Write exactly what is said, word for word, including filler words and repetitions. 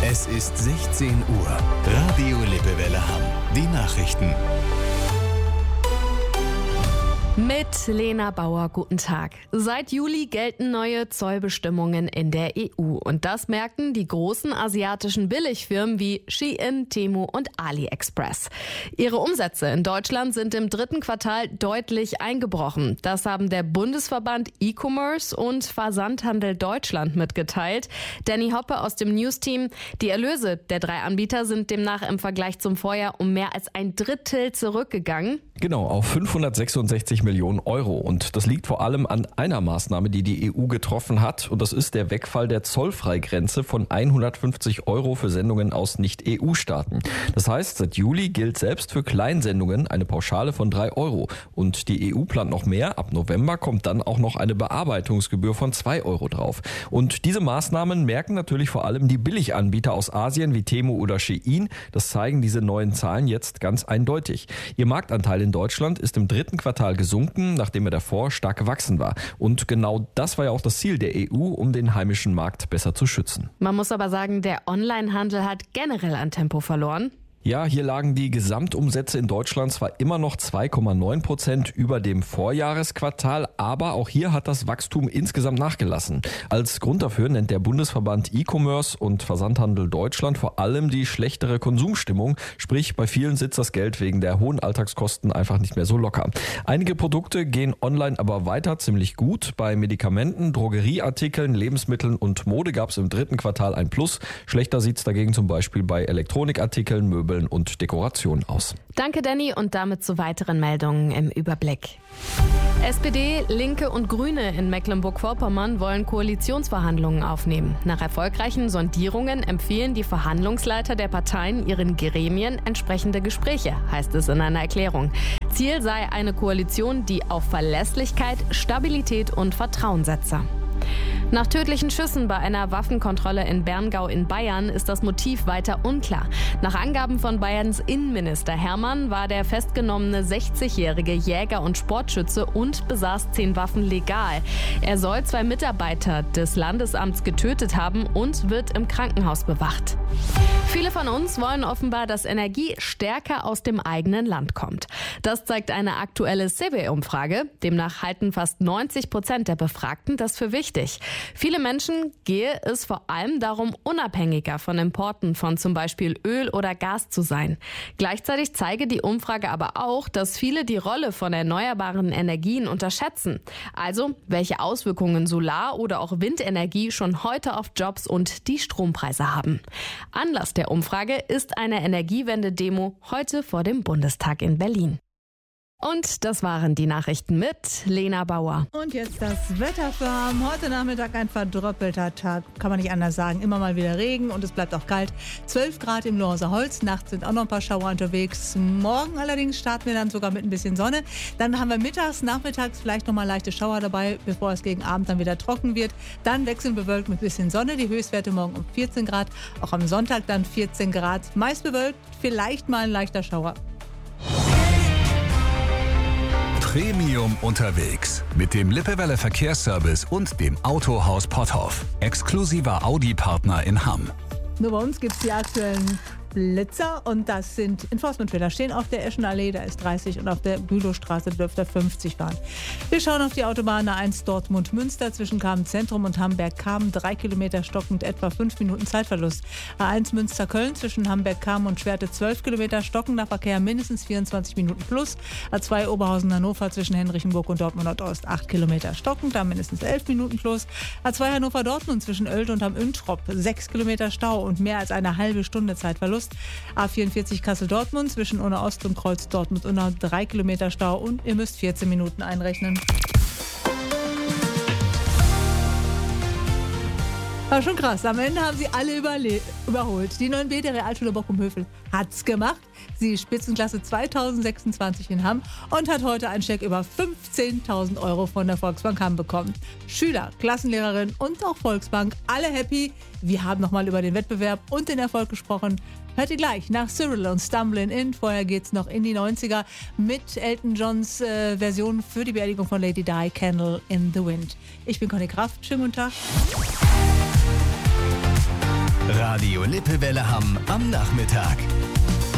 Es ist sechzehn Uhr. Radio Lippewelle Hamm. Die Nachrichten. Mit Lena Bauer, guten Tag. Seit Juli gelten neue Zollbestimmungen in der E U. Und das merken die großen asiatischen Billigfirmen wie Shein, Temu und AliExpress. Ihre Umsätze in Deutschland sind im dritten Quartal deutlich eingebrochen. Das haben der Bundesverband E-Commerce und Versandhandel Deutschland mitgeteilt. Danny Hoppe aus dem News-Team. Die Erlöse der drei Anbieter sind demnach im Vergleich zum Vorjahr um mehr als ein Drittel zurückgegangen. Genau, auf fünfhundertsechsundsechzig Millionen Euro. Und das liegt vor allem an einer Maßnahme, die die E U getroffen hat. Und das ist der Wegfall der Zollfreigrenze von hundertfünfzig Euro für Sendungen aus Nicht-E U-Staaten. Das heißt, seit Juli gilt selbst für Kleinsendungen eine Pauschale von drei Euro. Und die E U plant noch mehr. Ab November kommt dann auch noch eine Bearbeitungsgebühr von zwei Euro drauf. Und diese Maßnahmen merken natürlich vor allem die Billiganbieter aus Asien wie Temu oder Shein. Das zeigen diese neuen Zahlen jetzt ganz eindeutig. Ihr Marktanteil in Deutschland ist im dritten Quartal gesunken, nachdem er davor stark gewachsen war. Und genau das war ja auch das Ziel der E U, um den heimischen Markt besser zu schützen. Man muss aber sagen, der Onlinehandel hat generell an Tempo verloren. Ja, hier lagen die Gesamtumsätze in Deutschland zwar immer noch zwei Komma neun Prozent über dem Vorjahresquartal, aber auch hier hat das Wachstum insgesamt nachgelassen. Als Grund dafür nennt der Bundesverband E-Commerce und Versandhandel Deutschland vor allem die schlechtere Konsumstimmung, sprich bei vielen sitzt das Geld wegen der hohen Alltagskosten einfach nicht mehr so locker. Einige Produkte gehen online aber weiter ziemlich gut. Bei Medikamenten, Drogerieartikeln, Lebensmitteln und Mode gab es im dritten Quartal ein Plus. Schlechter sieht es dagegen zum Beispiel bei Elektronikartikeln, Möbeln und Dekoration aus. Danke, Danny, und damit zu weiteren Meldungen im Überblick. S P D, Linke und Grüne in Mecklenburg-Vorpommern wollen Koalitionsverhandlungen aufnehmen. Nach erfolgreichen Sondierungen empfehlen die Verhandlungsleiter der Parteien ihren Gremien entsprechende Gespräche, heißt es in einer Erklärung. Ziel sei eine Koalition, die auf Verlässlichkeit, Stabilität und Vertrauen setze. Nach tödlichen Schüssen bei einer Waffenkontrolle in Berngau in Bayern ist das Motiv weiter unklar. Nach Angaben von Bayerns Innenminister Hermann war der festgenommene sechzigjährige Jäger und Sportschütze und besaß zehn Waffen legal. Er soll zwei Mitarbeiter des Landesamts getötet haben und wird im Krankenhaus bewacht. Viele von uns wollen offenbar, dass Energie stärker aus dem eigenen Land kommt. Das zeigt eine aktuelle C W E-Umfrage. Demnach halten fast neunzig Prozent der Befragten das für wichtig. Viele Menschen gehe es vor allem darum, unabhängiger von Importen von zum Beispiel Öl oder Gas zu sein. Gleichzeitig zeige die Umfrage aber auch, dass viele die Rolle von erneuerbaren Energien unterschätzen. Also, welche Auswirkungen Solar- oder auch Windenergie schon heute auf Jobs und die Strompreise haben. Anlass der Umfrage ist eine Energiewende-Demo heute vor dem Bundestag in Berlin. Und das waren die Nachrichten mit Lena Bauer. Und jetzt das Wetter für Hamm. Heute Nachmittag ein verdröppelter Tag, kann man nicht anders sagen. Immer mal wieder Regen und es bleibt auch kalt. zwölf Grad im Lorser Holz, nachts sind auch noch ein paar Schauer unterwegs. Morgen allerdings starten wir dann sogar mit ein bisschen Sonne. Dann haben wir mittags, nachmittags vielleicht noch mal leichte Schauer dabei, bevor es gegen Abend dann wieder trocken wird. Dann wechseln bewölkt mit ein bisschen Sonne. Die Höchstwerte morgen um vierzehn Grad, auch am Sonntag dann vierzehn Grad. Meist bewölkt, vielleicht mal ein leichter Schauer. Premium unterwegs mit dem Lippewelle Verkehrsservice und dem Autohaus Potthoff. Exklusiver Audi-Partner in Hamm. Nur bei uns gibt es die aktuellen Blitzer und das sind Enforcement-Schilder. Stehen auf der Eschenallee, da ist dreißig und auf der Bülowstraße dürfte er fünfzig fahren. Wir schauen auf die Autobahn A eins Dortmund-Münster zwischen Kamen-Zentrum und Hamberg-Kamen. Drei Kilometer stockend, etwa fünf Minuten Zeitverlust. A eins Münster-Köln zwischen Hamberg-Kamen und Schwerte zwölf Kilometer stockender Verkehr, mindestens vierundzwanzig Minuten plus. A zwei Oberhausen-Hannover zwischen Henrichenburg und Dortmund Nordost acht Kilometer stockend, da mindestens elf Minuten plus. A zwei Hannover-Dortmund zwischen Oelde und am Üntrop sechs Kilometer Stau und mehr als eine halbe Stunde Zeitverlust. A vierundvierzig Kassel-Dortmund zwischen Unna Ost und Kreuz Dortmund-Unna drei Kilometer Stau und ihr müsst vierzehn Minuten einrechnen. War schon krass. Am Ende haben sie alle überle- überholt. Die neun B der Realschule Bockum-Hövel hat's gemacht. Sie ist Spitzenklasse zweitausendsechsundzwanzig in Hamm und hat heute einen Scheck über fünfzehntausend Euro von der Volksbank Hamm bekommen. Schüler, Klassenlehrerin und auch Volksbank, alle happy. Wir haben nochmal über den Wettbewerb und den Erfolg gesprochen. Hört ihr gleich nach Cyril und Stumbling In. Vorher geht's noch in die neunziger mit Elton Johns äh, Version für die Beerdigung von Lady Di, Candle in the Wind. Ich bin Conny Kraft. Schönen guten Tag. Radio Lippewelle Hamm am Nachmittag.